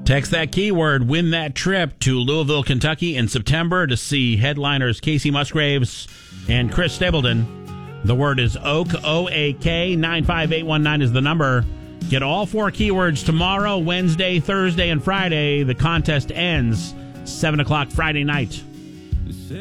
Text that keyword, win that trip to Louisville, Kentucky in September to see headliners Casey Musgraves and Chris Stapleton. The word is Oak, O-A-K, 95819 is the number. Get all 4 keywords tomorrow, Wednesday, Thursday, and Friday. The contest ends 7 o'clock Friday night.